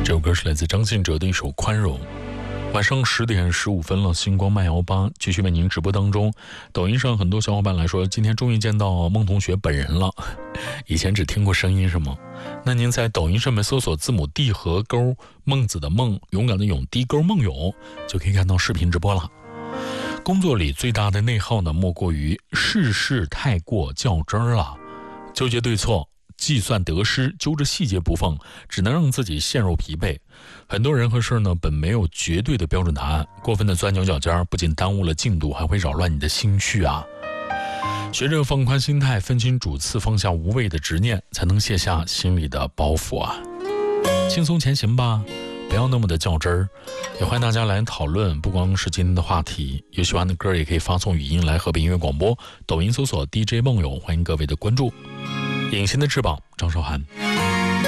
这首歌是来自张信哲的一首《宽容》。晚上10点15分了，星光慢摇吧继续为您直播当中。抖音上很多小伙伴来说，今天终于见到孟同学本人了。以前只听过声音是吗？那您在抖音上面搜索字母 D 和勾，孟子的孟，勇敢的勇，低勾孟勇，就可以看到视频直播了。工作里最大的内耗呢，莫过于事事太过较真儿了，纠结对错，计算得失，揪着细节不放，只能让自己陷入疲惫。很多人和事呢，本没有绝对的标准答案，过分的钻牛角尖，不仅耽误了进度，还会扰乱你的心绪啊。学着放宽心态，分清主次，放下无谓的执念，才能卸下心里的包袱啊。轻松前行吧，不要那么的较真儿。也欢迎大家来讨论，不光是今天的话题，有喜欢的歌也可以发送语音来河北音乐广播，抖音搜索 DJ 梦友，欢迎各位的关注。隐形的翅膀，张韶涵。